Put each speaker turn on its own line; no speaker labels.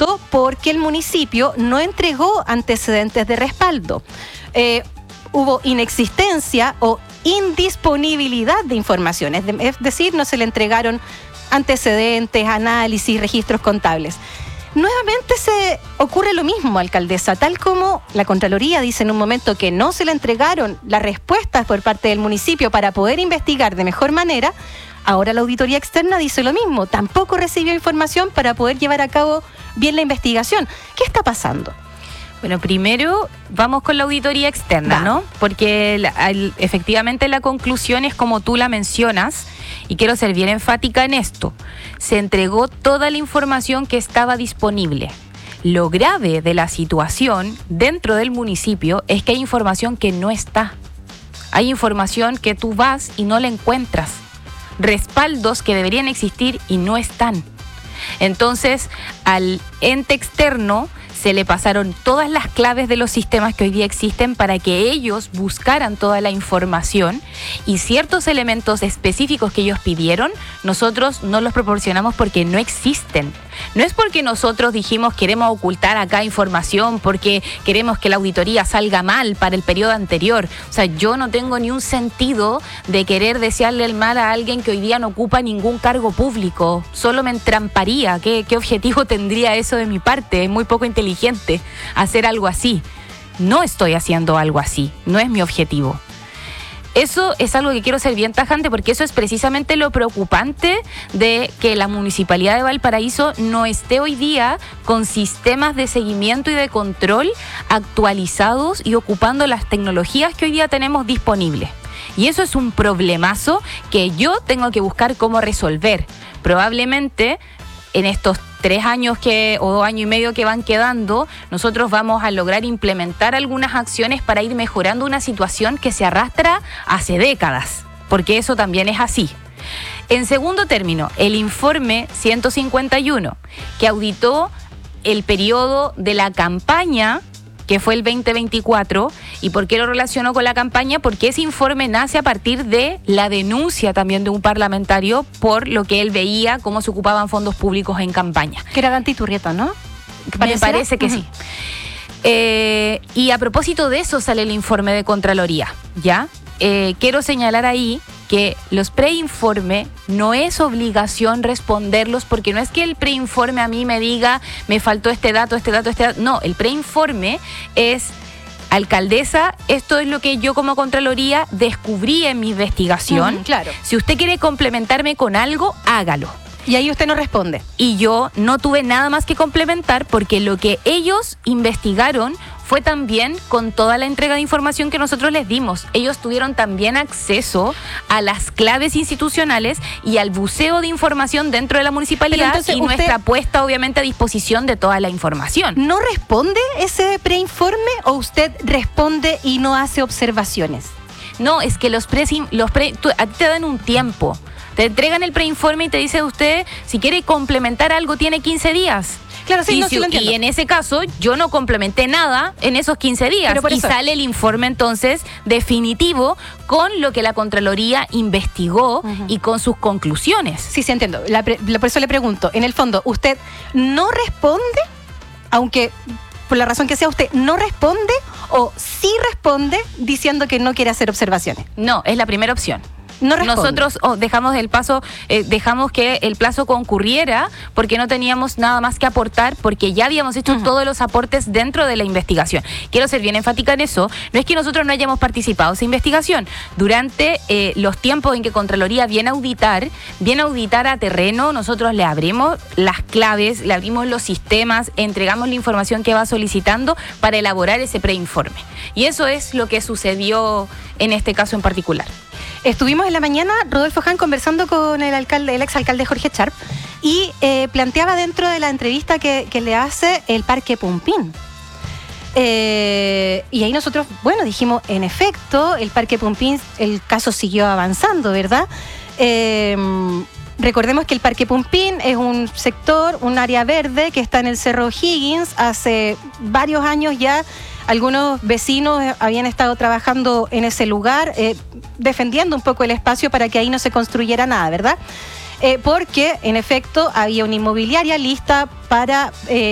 esto porque el municipio no entregó antecedentes de respaldo. Hubo inexistencia o indisponibilidad de informaciones, es decir, no se le entregaron antecedentes, análisis, registros contables. Nuevamente se ocurre lo mismo, alcaldesa, tal como la Contraloría dice en un momento que no se le entregaron las respuestas por parte del municipio para poder investigar de mejor manera. Ahora la auditoría externa dice lo mismo, tampoco recibió información para poder llevar a cabo bien la investigación. ¿Qué está pasando?
Bueno, primero vamos con la auditoría externa, ¿no? Porque efectivamente la conclusión es como tú la mencionas, y quiero ser bien enfática en esto. Se entregó toda la información que estaba disponible. Lo grave de la situación dentro del municipio es que hay información que no está. Hay información que tú vas y no la encuentras. Respaldos que deberían existir y no están. Entonces, al ente externo se le pasaron todas las claves de los sistemas que hoy día existen para que ellos buscaran toda la información, y ciertos elementos específicos que ellos pidieron, nosotros no los proporcionamos porque no existen. No es porque nosotros dijimos queremos ocultar acá información porque queremos que la auditoría salga mal para el periodo anterior. O sea, yo no tengo ni un sentido de querer desearle el mal a alguien que hoy día no ocupa ningún cargo público. Solo me entramparía. ¿Qué objetivo tendría eso de mi parte? Es muy poco inteligente hacer algo así. No estoy haciendo algo así. No es mi objetivo. Eso es algo que quiero ser bien tajante, porque eso es precisamente lo preocupante de que la Municipalidad de Valparaíso no esté hoy día con sistemas de seguimiento y de control actualizados y ocupando las tecnologías que hoy día tenemos disponibles. Y eso es un problemazo que yo tengo que buscar cómo resolver. Probablemente en estos 3 años o 2 años y medio que van quedando, nosotros vamos a lograr implementar algunas acciones para ir mejorando una situación que se arrastra hace décadas, porque eso también es así. En segundo término, el informe 151, que auditó el periodo de la campaña, que fue el 2024. ¿Y por qué lo relacionó con la campaña? Porque ese informe nace a partir de la denuncia también de un parlamentario por lo que él veía cómo se ocupaban fondos públicos en campaña.
Que era Dante Iturrieta, ¿no?
Me parece que sí. Y a propósito de eso sale el informe de Contraloría, ¿ya? Quiero señalar ahí que los preinforme no es obligación responderlos, porque no es que el preinforme a mí me diga me faltó este dato. No, el preinforme es: alcaldesa, esto es lo que yo como Contraloría descubrí en mi investigación.
Claro.
Si usted quiere complementarme con algo, hágalo.
Y ahí usted no responde.
Y yo no tuve nada más que complementar, porque lo que ellos investigaron fue también con toda la entrega de información que nosotros les dimos. Ellos tuvieron también acceso a las claves institucionales y al buceo de información dentro de la municipalidad, y nuestra puesta obviamente a disposición de toda la información.
¿No responde ese preinforme o usted responde y no hace observaciones?
No, es que a ti te dan un tiempo. Te entregan el preinforme y te dice usted, si quiere complementar algo, tiene 15 días.
Claro, sí, sí lo entiendo.
Y en ese caso, yo no complementé nada en esos 15 días. Y sale el informe entonces definitivo con lo que la Contraloría investigó y con sus conclusiones.
Sí, sí, entiendo. Por eso le pregunto, en el fondo, ¿usted no responde, aunque por la razón que sea usted no responde, o sí responde diciendo que no quiere hacer observaciones?
No, es la primera opción.
No
Nosotros dejamos que el plazo concurriera porque no teníamos nada más que aportar, porque ya habíamos hecho todos los aportes dentro de la investigación. Quiero ser bien enfática en eso. No es que nosotros no hayamos participado en esa investigación. Durante los tiempos en que Contraloría viene a auditar a terreno, nosotros le abrimos las claves, le abrimos los sistemas, entregamos la información que va solicitando para elaborar ese preinforme. Y eso es lo que sucedió en este caso en particular.
Estuvimos en la mañana, Rodolfo Hahn, conversando con el exalcalde Jorge Sharp, y planteaba dentro de la entrevista que le hace el Parque Pumpín. Y ahí nosotros, dijimos, en efecto, el Parque Pumpín, el caso siguió avanzando, ¿verdad? Recordemos que el Parque Pumpín es un sector, un área verde que está en el Cerro Higgins. Hace varios años ya algunos vecinos habían estado trabajando en ese lugar, defendiendo un poco el espacio para que ahí no se construyera nada, ¿verdad? Porque, en efecto, había una inmobiliaria lista para